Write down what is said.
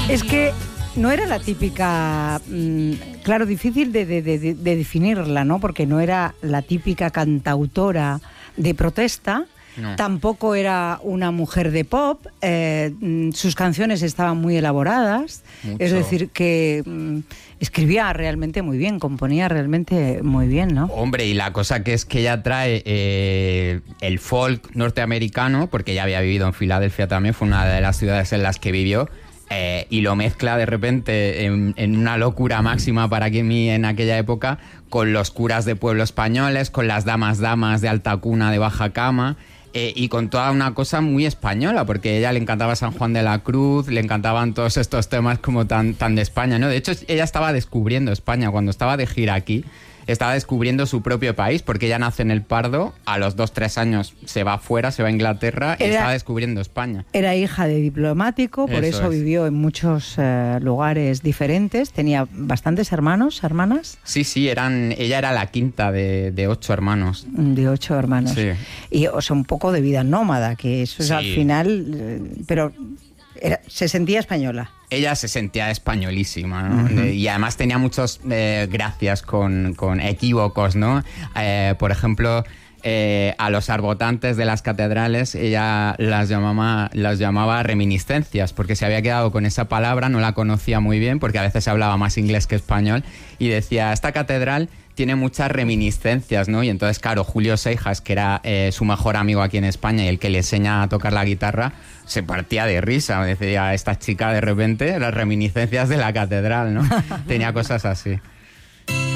Es que no era la típica, claro, difícil de definirla, ¿no? Porque no era la típica cantautora de protesta. No. Tampoco era una mujer de pop, sus canciones estaban muy elaboradas, mucho. Es decir, que escribía realmente muy bien, componía realmente muy bien, ¿no? Hombre, y la cosa que es que ella trae el folk norteamericano, porque ella había vivido en Filadelfia también, fue una de las ciudades en las que vivió, y lo mezcla de repente en una locura máxima para mí en aquella época, con los curas de pueblo españoles, con las damas de alta cuna, de baja cama, y con toda una cosa muy española, porque a ella le encantaba San Juan de la Cruz, le encantaban todos estos temas como tan de España, ¿no? De hecho, ella estaba descubriendo España cuando estaba de gira aquí. Estaba descubriendo su propio país, porque ella nace en El Pardo, a los 2-3 años se va afuera, se va a Inglaterra y estaba descubriendo España. Era hija de diplomático, por eso vivió en muchos lugares diferentes. Tenía bastantes hermanas. Sí, ella era la quinta de 8 hermanos. De 8 hermanos. Sí. Y o sea, un poco de vida nómada, que eso es al final, pero se sentía española. Ella se sentía españolísima, ¿no? Uh-huh. Y además tenía muchos gracias con equívocos, ¿no? Por ejemplo, a los arbotantes de las catedrales ella las llamaba reminiscencias, porque se había quedado con esa palabra, no la conocía muy bien, porque a veces hablaba más inglés que español, y decía, esta catedral tiene muchas reminiscencias, ¿no? Y entonces, claro, Julio Seijas, que era su mejor amigo aquí en España y el que le enseña a tocar la guitarra, se partía de risa. Decía, esta chica de repente, las reminiscencias de la catedral, ¿no? Tenía cosas así.